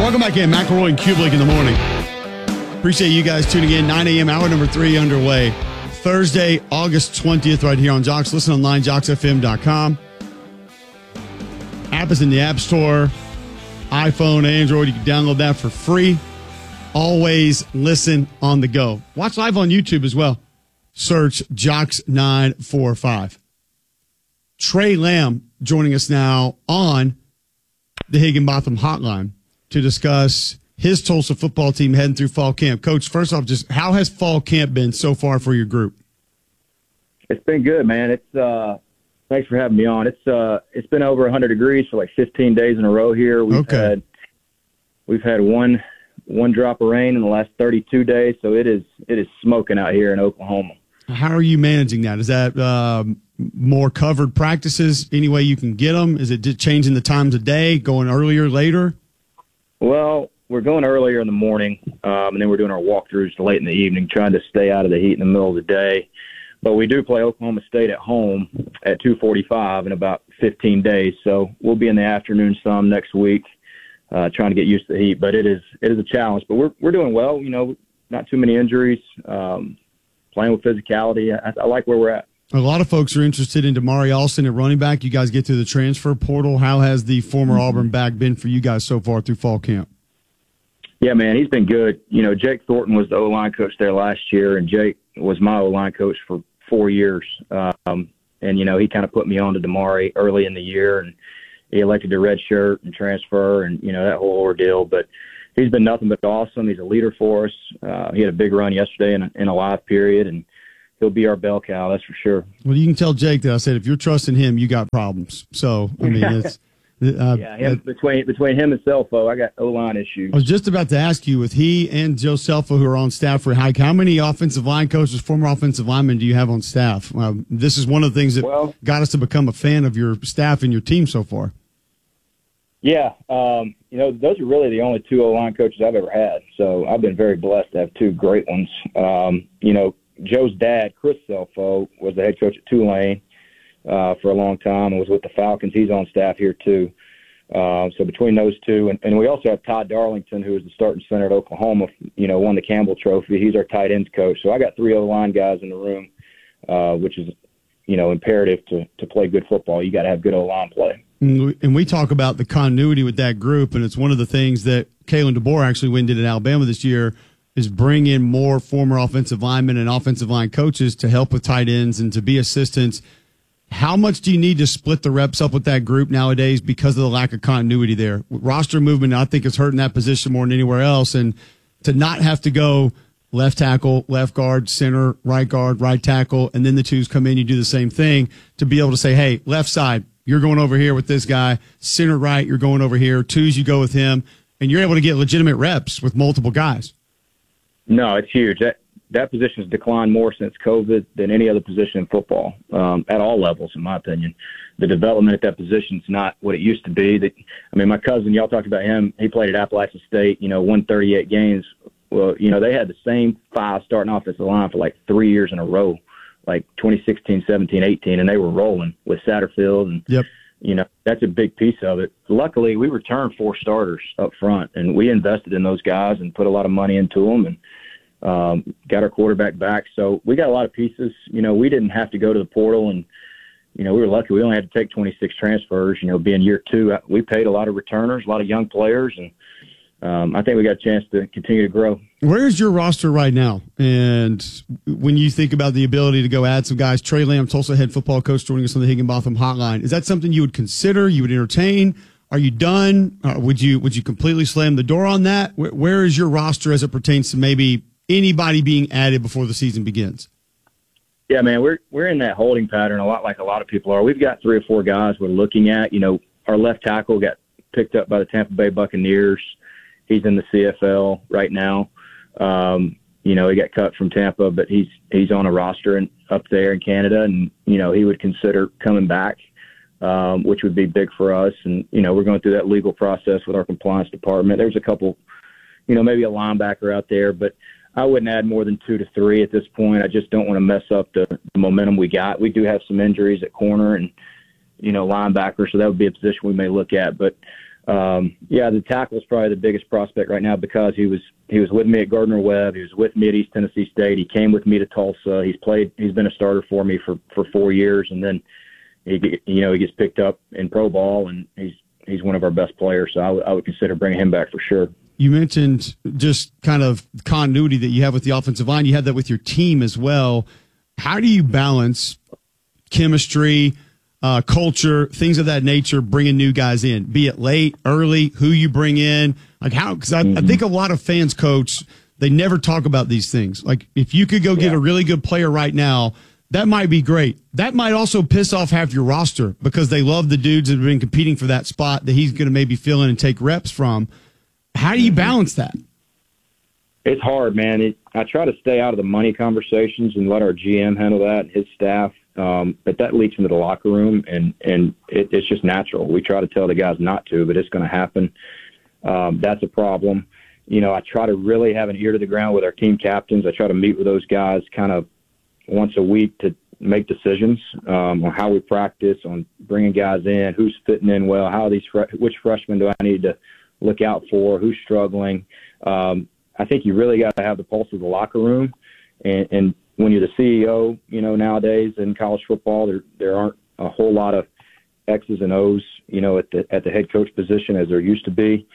Welcome back in. McElroy and Kublik in the morning. Appreciate you guys tuning in. 9 a.m. hour number 3 underway. Thursday, August 20th, right here on Jocks. Listen online, jocksfm.com. App is in the App Store. iPhone, Android, you can download that for free. Always listen on the go. Watch live on YouTube as well. Search Jocks945. Trey Lamb joining us now on the Higginbotham Hotline to discuss his Tulsa football team heading through fall camp. Coach, first off, just how has fall camp been so far for your group? It's been good, man. It's thanks for having me on. It's been over 100 degrees for like 15 days in a row here. We've had one drop of rain in the last 32 days, so it is smoking out here in Oklahoma. How are you managing that? Is that more covered practices any way you can get them? Is it just changing the times of day, going earlier, later? Well, we're going earlier in the morning, and then we're doing our walkthroughs late in the evening, trying to stay out of the heat in the middle of the day. But we do play Oklahoma State at home at 2:45 in about 15 days, so we'll be in the afternoon some next week, trying to get used to the heat. But it is a challenge. But we're doing well. You know, not too many injuries. Playing with physicality. I like where we're at. A lot of folks are interested in Damari Alston at running back. You guys get through the transfer portal. How has the former Auburn back been for you guys so far through fall camp? Yeah, man, he's been good. You know, Jake Thornton was the O-line coach there last year, and Jake was my O-line coach for 4 years. And, you know, he kind of put me on to Damari early in the year, and he elected to redshirt and transfer and, you know, that whole ordeal. But he's been nothing but awesome. He's a leader for us. He had a big run yesterday in a live period, and he'll be our bell cow, that's for sure. Well, you can tell Jake that I said if you're trusting him, you got problems. So, I mean, it's between him and Selfo, I got O-line issues. I was just about to ask you, with he and Joe Selfo, who are on staff for Hike, how many offensive line coaches, former offensive linemen, do you have on staff? This is one of the things that got us to become a fan of your staff and your team so far. Yeah, you know, those are really the only two O-line coaches I've ever had. So I've been very blessed to have two great ones. You know, Joe's dad, Chris Selfo, was the head coach at Tulane for a long time and was with the Falcons. He's on staff here too. So between those two, and we also have Todd Darlington, who is the starting center at Oklahoma, you know, won the Campbell Trophy. He's our tight ends coach. So I got three O-line guys in the room, which is, you know, imperative to play good football. You got to have good O-line play. And we talk about the continuity with that group, and it's one of the things that Kalen DeBoer actually went and did at Alabama this year, is bring in more former offensive linemen and offensive line coaches to help with tight ends and to be assistants. How much do you need to split the reps up with that group nowadays because of the lack of continuity there? Roster movement, I think, is hurting that position more than anywhere else. And to not have to go left tackle, left guard, center, right guard, right tackle, and then the twos come in, you do the same thing, to be able to say, hey, left side, you're going over here with this guy. Center right, you're going over here. Twos, you go with him. And you're able to get legitimate reps with multiple guys. No, it's huge. That position has declined more since COVID than any other position in football, at all levels, in my opinion. The development at that position is not what it used to be. My cousin, y'all talked about him. He played at Appalachian State, you know, won 38 games. Well, you know, they had the same five starting offensive line for like 3 years in a row, like 2016, 17, 18, and they were rolling with Satterfield. And, yep. You know, that's a big piece of it. Luckily, we returned 4 starters up front, and we invested in those guys and put a lot of money into them and got our quarterback back. So we got a lot of pieces. You know, we didn't have to go to the portal, and, you know, we were lucky. We only had to take 26 transfers, you know, being year 2. We paid a lot of returners, a lot of young players, and I think we got a chance to continue to grow. Where's your roster right now? And when you think about the ability to go add some guys, Trey Lamb, Tulsa head football coach, joining us on the Higginbotham Hotline, is that something you would consider, you would entertain? Are you done? Would you completely slam the door on that? Where is your roster as it pertains to maybe anybody being added before the season begins? Yeah, man, we're in that holding pattern a lot like a lot of people are. We've got 3 or 4 guys we're looking at. You know, our left tackle got picked up by the Tampa Bay Buccaneers. He's in the CFL right now. You know, he got cut from Tampa, but he's on a roster up there in Canada, and, you know, he would consider coming back, which would be big for us. And, you know, we're going through that legal process with our compliance department. There's a couple, you know, maybe a linebacker out there, but I wouldn't add more than 2 to 3 at this point. I just don't want to mess up the momentum we got. We do have some injuries at corner and, you know, linebacker, so that would be a position we may look at. But Yeah, the tackle is probably the biggest prospect right now because he was with me at Gardner Webb. He was with me at East Tennessee State. He came with me to Tulsa. He's been a starter for me for 4 years, and then he gets picked up in pro ball, and he's one of our best players. So I would consider bringing him back for sure. You mentioned just kind of continuity that you have with the offensive line. You had that with your team as well. How do you balance chemistry, culture, things of that nature, bringing new guys in, be it late, early, who you bring in, like how? Because I think a lot of fans, Coach, they never talk about these things. Like if you could go get a really good player right now, that might be great. That might also piss off half your roster because they love the dudes that have been competing for that spot that he's going to maybe fill in and take reps from. How do you balance that? It's hard, man. I try to stay out of the money conversations and let our GM handle that and his staff. But that leaks into the locker room, and it's just natural. We try to tell the guys not to, but it's going to happen. That's a problem. I try to really have an ear to the ground with our team captains. I try to meet with those guys kind of once a week to make decisions on how we practice, on bringing guys in, who's fitting in well, which freshmen do I need to look out for, who's struggling. I think you really got to have the pulse of the locker room. And when you're the CEO, nowadays in college football, there aren't a whole lot of X's and O's, at the head coach position as there used to be.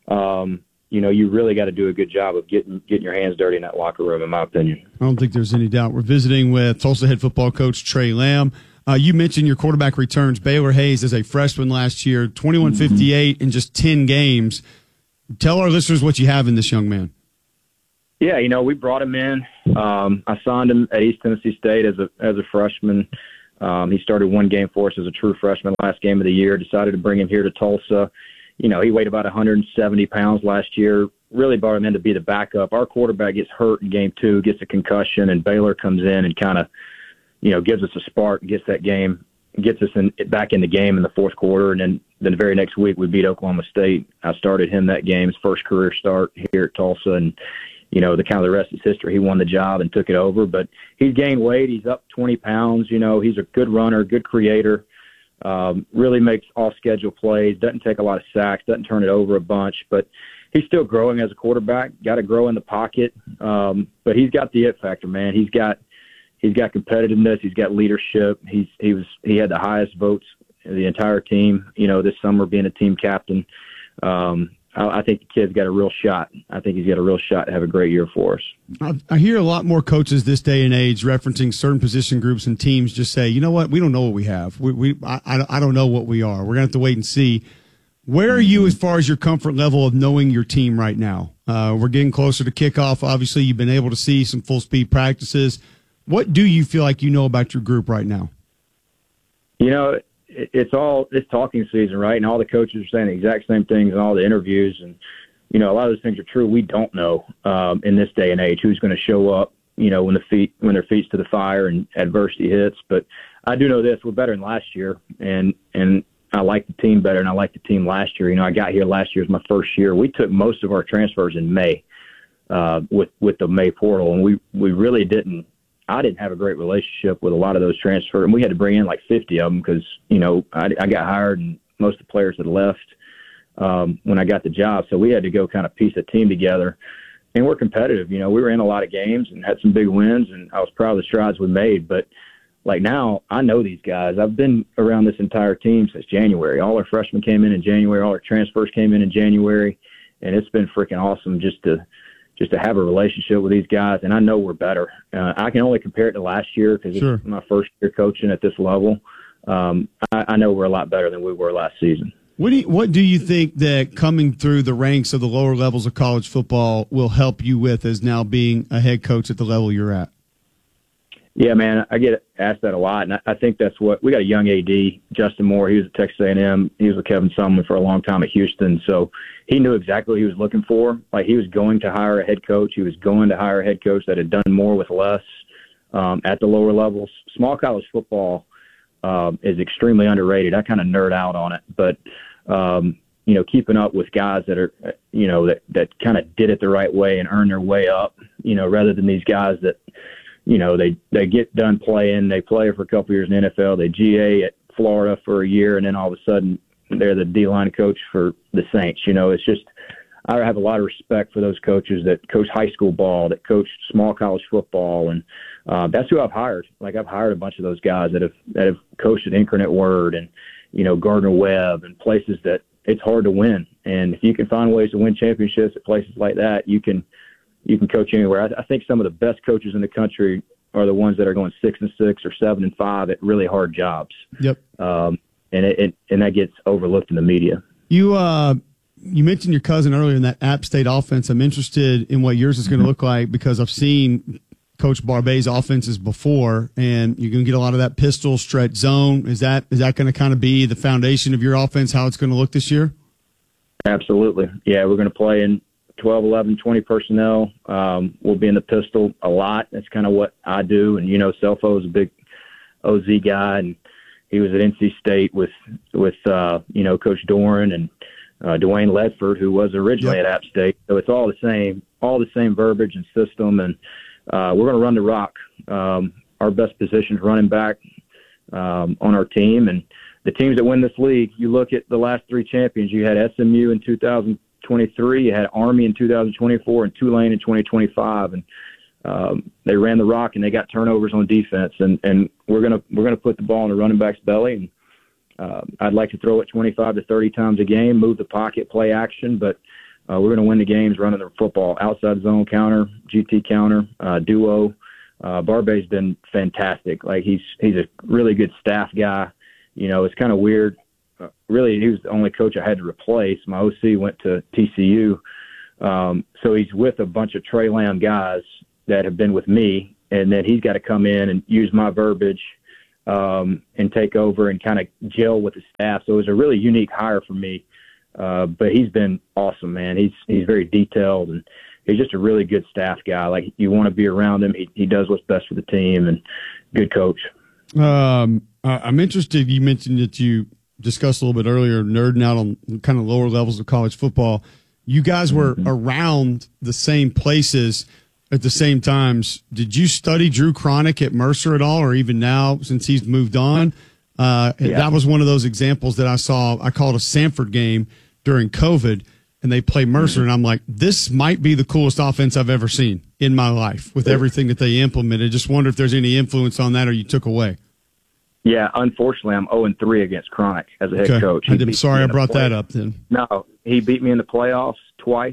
You really got to do a good job of getting your hands dirty in that locker room, in my opinion. I don't think there's any doubt. We're visiting with Tulsa head football coach Trey Lamb. You mentioned your quarterback returns. Baylor Hayes as a freshman last year, 2158 in just 10 games. Tell our listeners what you have in this young man. Yeah, we brought him in. I signed him at East Tennessee State as a freshman. He started one game for us as a true freshman last game of the year. Decided to bring him here to Tulsa. He weighed about 170 pounds last year. Really brought him in to be the backup. Our quarterback gets hurt in game 2, gets a concussion, and Baylor comes in and kind of gives us a spark, gets us back in the game in the fourth quarter. And then the very next week we beat Oklahoma State. I started him that game, his first career start here at Tulsa. And, the rest is history. He won the job and took it over. But he's gained weight. He's up 20 pounds. He's a good runner, good creator, really makes off-schedule plays, doesn't take a lot of sacks, doesn't turn it over a bunch. But he's still growing as a quarterback, got to grow in the pocket. But he's got the it factor, man. He's got competitiveness. He's got leadership. He had the highest votes of the entire team, this summer being a team captain. I think the kid's got a real shot. I think he's got a real shot to have a great year for us. I hear a lot more coaches this day and age referencing certain position groups and teams just say, you know what, we don't know what we have. I don't know what we are. We're going to have to wait and see. Where are you as far as your comfort level of knowing your team right now? We're getting closer to kickoff. Obviously, you've been able to see some full-speed practices. What do you feel like you know about your group right now? It's talking season, right? And all the coaches are saying the exact same things in all the interviews. And, a lot of those things are true. We don't know in this day and age who's going to show up, when their feet's to the fire and adversity hits. But I do know this, we're better than last year. And I like the team better, and I like the team last year. I got here last year. It was my first year. We took most of our transfers in May with the May portal, and we really didn't. I didn't have a great relationship with a lot of those transfers, and we had to bring in like 50 of them because, I got hired and most of the players had left when I got the job. So we had to go kind of piece a team together, and we're competitive. We were in a lot of games and had some big wins, and I was proud of the strides we made. But like now, I know these guys. I've been around this entire team since January. All our freshmen came in January. All our transfers came in January, and it's been freaking awesome just to have a relationship with these guys. And I know we're better. I can only compare it to last year because it's my first year coaching at this level. I know we're a lot better than we were last season. What do you think that coming through the ranks of the lower levels of college football will help you with as now being a head coach at the level you're at? Yeah, man, I get asked that a lot, and I think that's what we got. A young AD, Justin Moore. He was at Texas A&M. He was with Kevin Sumlin for a long time at Houston, so he knew exactly what he was looking for. Like, he was going to hire a head coach. He was going to hire a head coach that had done more with less at the lower levels. Small college football is extremely underrated. I kind of nerd out on it, but keeping up with guys that are that kind of did it the right way and earned their way up, rather than these guys that. They get done playing, they play for a couple years in the NFL, they GA at Florida for a year, and then all of a sudden, they're the D-line coach for the Saints. It's just I have a lot of respect for those coaches that coach high school ball, that coach small college football, and that's who I've hired. Like I've hired a bunch of those guys that have coached at Incarnate Word and Gardner Webb and places that it's hard to win. And if you can find ways to win championships at places like that, you can coach anywhere. I think some of the best coaches in the country are the ones that are going 6-6 or 7-5 at really hard jobs. Yep. And that gets overlooked in the media. You mentioned your cousin earlier in that App State offense. I'm interested in what yours is going to look like because I've seen Coach Barbay's offenses before, and you're going to get a lot of that pistol stretch zone. Is that going to kind of be the foundation of your offense, how it's going to look this year? Absolutely. Yeah, we're going to play in 12, 11, 20 personnel. We'll be in the pistol a lot. That's kind of what I do. And, Selfo is a big OZ guy, and he was at NC State with Coach Doran and Dwayne Ledford, who was originally at App State. So it's all the same verbiage and system. And we're going to run the rock. Our best position is running back on our team. And the teams that win this league, you look at the last three champions. You had SMU in 2023, you had Army in 2024, and Tulane in 2025. And they ran the rock and they got turnovers on defense. And we're gonna put the ball in the running back's belly. And I'd like to throw it 25 to 30 times a game, move the pocket, play action, but we're going to win the games running the football, outside zone counter, GT counter, duo. Barbay's been fantastic. Like he's a really good staff guy. It's kind of weird. Really, he was the only coach I had to replace. My OC went to TCU. So he's with a bunch of Trey Lamb guys that have been with me, and then he's got to come in and use my verbiage and take over and kind of gel with the staff. So it was a really unique hire for me. But he's been awesome, man. He's very detailed, and he's just a really good staff guy. Like, you want to be around him. He does what's best for the team, and good coach. I'm interested. You mentioned that you discussed a little bit earlier, nerding out on kind of lower levels of college football. You guys were around the same places at the same times. Did you study Drew Cronick at Mercer at all, or even now since he's moved on? That was one of those examples that I saw. I called a Sanford game during COVID, and they play Mercer, and I'm like, this might be the coolest offense I've ever seen in my life with everything that they implemented. Just wonder if there's any influence on that or you took away. Yeah, unfortunately, I'm 0-3 against Cronick as a head coach. I'm sorry I brought that up then. No, he beat me in the playoffs twice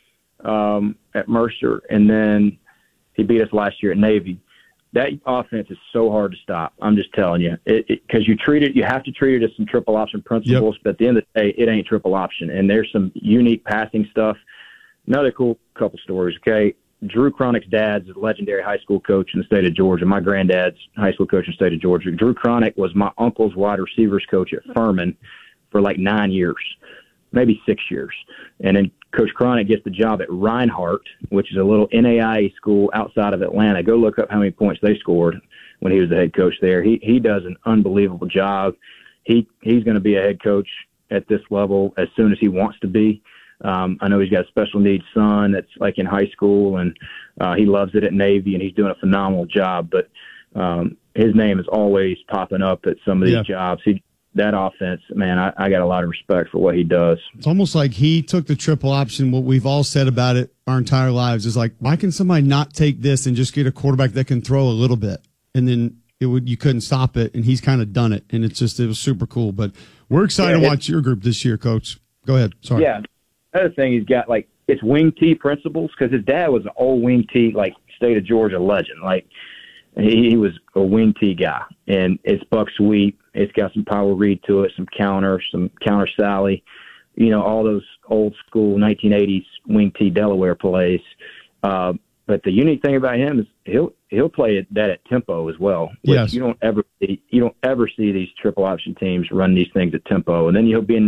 at Mercer, and then he beat us last year at Navy. That offense is so hard to stop. I'm just telling you, because you have to treat it as some triple option principles. Yep. But at the end of the day, it ain't triple option. And there's some unique passing stuff. Another cool couple stories. Okay, Drew Cronick's dad's a legendary high school coach in the state of Georgia. My granddad's high school coach in the state of Georgia. Drew Cronick was my uncle's wide receivers coach at Furman for like 9 years, maybe 6 years. And then Coach Cronick gets the job at Reinhardt, which is a little NAIA school outside of Atlanta. Go look up how many points they scored when he was the head coach there. He does an unbelievable job. He's going to be a head coach at this level as soon as he wants to be. I know he's got a special needs son that's like in high school, and he loves it at Navy, and he's doing a phenomenal job. But his name is always popping up at some of these jobs. That offense, man, I got a lot of respect for what he does. It's almost like he took the triple option. What we've all said about it our entire lives is like, why can somebody not take this and just get a quarterback that can throw a little bit? And then you couldn't stop it, and he's kind of done it. And it was super cool. But we're excited to watch your group this year, Coach. Go ahead. Sorry. Yeah. Another thing he's got, like, it's wing T principles, because his dad was an old wing T, like, state of Georgia legend. Like, he was a wing T guy, and it's buck sweep. It's got some power read to it, some counter Sally, all those old school 1980s wing T Delaware plays. But the unique thing about him is he'll play that at tempo as well. Which you don't ever see these triple option teams run these things at tempo. And then he'll be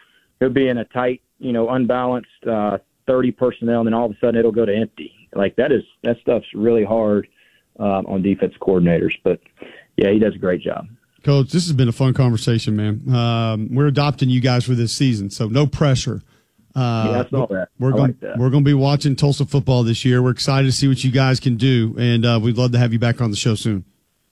in a tight, unbalanced 30 personnel, and then all of a sudden it'll go to empty. Like that stuff's really hard on defense coordinators. But yeah, he does a great job. Coach, this has been a fun conversation, man. We're adopting you guys for this season, so no pressure. I saw that. We're going to be watching Tulsa football this year. We're excited to see what you guys can do, and we'd love to have you back on the show soon.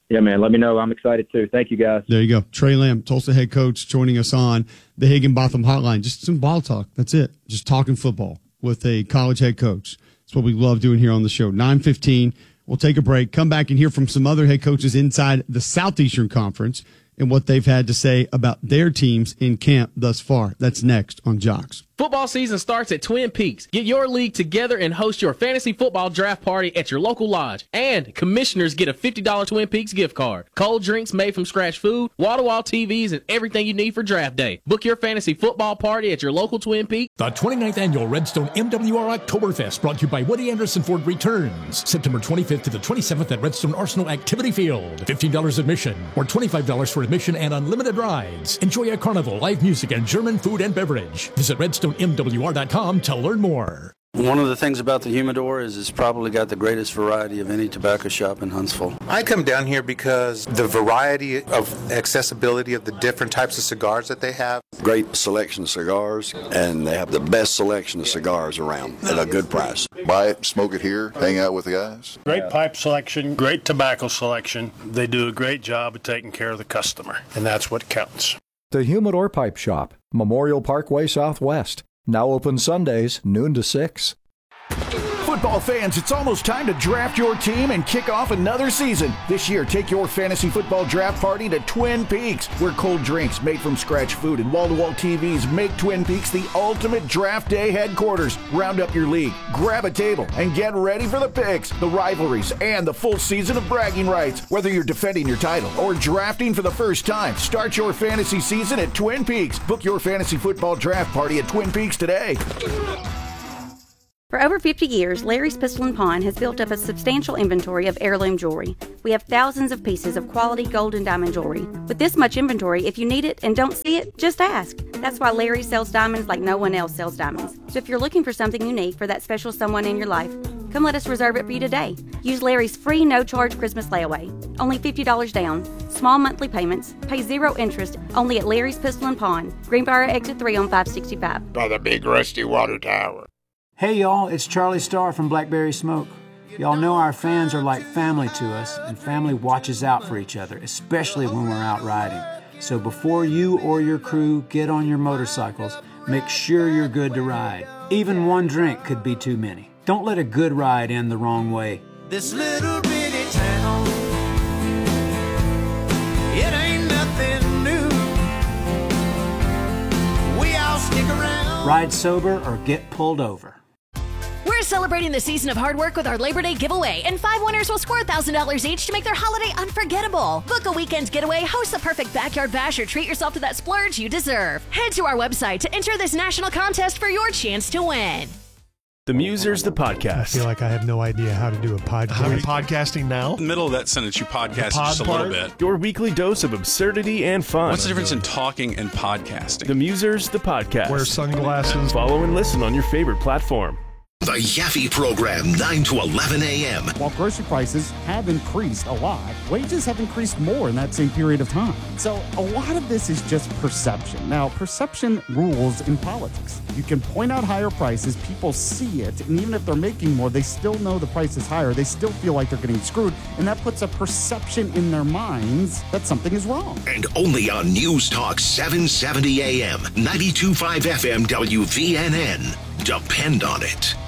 Yeah, man, let me know. I'm excited too. Thank you, guys. There you go. Trey Lamb, Tulsa head coach, joining us on the Higginbotham Hotline. Just some ball talk. That's it. Just talking football with a college head coach. That's what we love doing here on the show. 9:15. We'll take a break, come back and hear from some other head coaches inside the Southeastern Conference and what they've had to say about their teams in camp thus far. That's next on Jocks. Football season starts at Twin Peaks. Get your league together and host your fantasy football draft party at your local lodge. And commissioners get a $50 Twin Peaks gift card. Cold drinks made from scratch food, wall-to-wall TVs, and everything you need for draft day. Book your fantasy football party at your local Twin Peaks. The 29th Annual Redstone MWR Oktoberfest, brought to you by Woody Anderson Ford, returns September 25th to the 27th at Redstone Arsenal Activity Field. $15 admission or $25 for admission and unlimited rides. Enjoy a carnival, live music, and German food and beverage. Visit RedstoneMWR.com to learn more. One of the things about the Humidor is it's probably got the greatest variety of any tobacco shop in Huntsville. I come down here because the variety of accessibility of the different types of cigars that they have. Great selection of cigars, and they have the best selection of cigars around at a good price. Buy it, smoke it here, hang out with the guys. Great pipe selection, great tobacco selection. They do a great job of taking care of the customer, and that's what counts. The Humidor Pipe Shop, Memorial Parkway Southwest. Now open Sundays, noon to 6. Football fans, it's almost time to draft your team and kick off another season. This year, take your fantasy football draft party to Twin Peaks, where cold drinks made from scratch food and wall-to-wall TVs make Twin Peaks the ultimate draft day headquarters. Round up your league, grab a table, and get ready for the picks, the rivalries, and the full season of bragging rights. Whether you're defending your title or drafting for the first time, start your fantasy season at Twin Peaks. Book your fantasy football draft party at Twin Peaks today. For over 50 years, Larry's Pistol & Pawn has built up a substantial inventory of heirloom jewelry. We have thousands of pieces of quality gold and diamond jewelry. With this much inventory, if you need it and don't see it, just ask. That's why Larry sells diamonds like no one else sells diamonds. So if you're looking for something unique for that special someone in your life, come let us reserve it for you today. Use Larry's free no-charge Christmas layaway. Only $50 down. Small monthly payments. Pay 0 interest. Only at Larry's Pistol & Pawn. Greenbrier Exit 3 on 565. By the big rusty water tower. Hey y'all, it's Charlie Starr from Blackberry Smoke. Y'all know our fans are like family to us, and family watches out for each other, especially when we're out riding. So before you or your crew get on your motorcycles, make sure you're good to ride. Even one drink could be too many. Don't let a good ride end the wrong way. This little bitty town, it ain't nothing new. We all stick around. Ride sober or get pulled over. We're celebrating the season of hard work with our Labor Day giveaway, and 5 winners will score $1,000 each to make their holiday unforgettable. Book a weekend getaway, host the perfect backyard bash, or treat yourself to that splurge you deserve. Head to our website to enter this national contest for your chance to win. The Musers, the podcast. I feel like I have no idea how to do a podcast. How are you podcasting now? In the middle of that sentence, you podcast just a little bit. Your weekly dose of absurdity and fun. What's the difference in talking and podcasting? The Musers, the podcast. Wear sunglasses. Follow and listen on your favorite platform. The Yaffe Program, 9 to 11 a.m. While grocery prices have increased a lot, wages have increased more in that same period of time. So a lot of this is just perception. Now, perception rules in politics. You can point out higher prices, people see it, and even if they're making more, they still know the price is higher. They still feel like they're getting screwed, and that puts a perception in their minds that something is wrong. And only on News Talk 770 a.m., 92.5 FM WVNN. Depend on it.